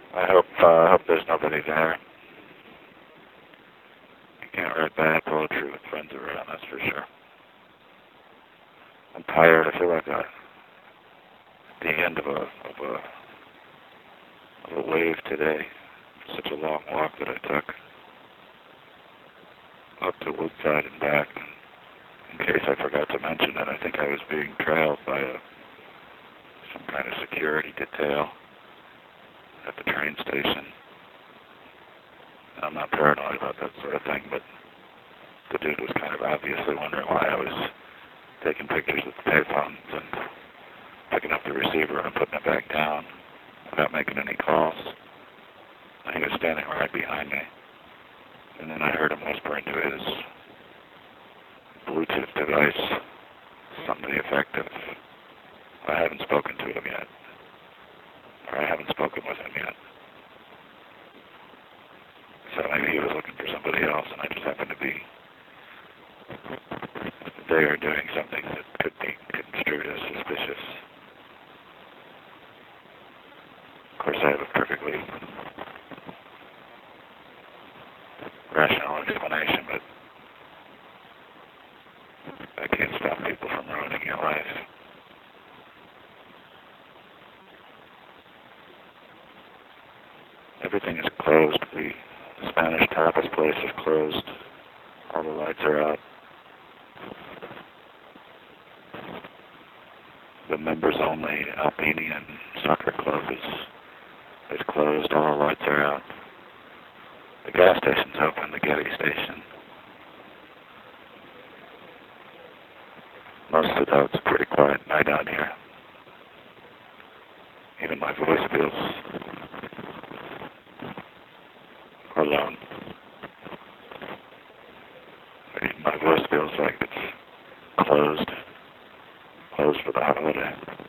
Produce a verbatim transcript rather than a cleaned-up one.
I hope, uh, I hope there's nobody there. You can't write bad poetry with friends around, that's for sure. I'm tired. I feel like a, at the end of a, of a, of a wave today. Such a long walk that I took up to Woodside and back. In case I forgot to mention it, I think I was being trailed by a, some kind of security detail at the train station. I'm not paranoid about that sort of thing, but the dude was kind of obviously wondering why I was taking pictures with the payphones and picking up the receiver and putting it back down without making any calls. And he was standing right behind me. And then I heard him whisper into his Bluetooth device something to the effect of, I haven't spoken to him yet. Or I haven't spoken with him yet. So maybe he was looking for somebody else and I just happened to be there doing something that could be construed as suspicious. Of course, I have a perfectly rational explanation, but I can't stop people from ruining your life. Everything is closed. The Spanish tapas place is closed. All the lights are out. The members-only Albanian soccer club is, is closed. All the lights are out. The gas station's open, the Getty station. Most of the time it's a pretty quiet night out here. Even my voice feels alone. Even my voice feels like it's closed. Closed for the holiday.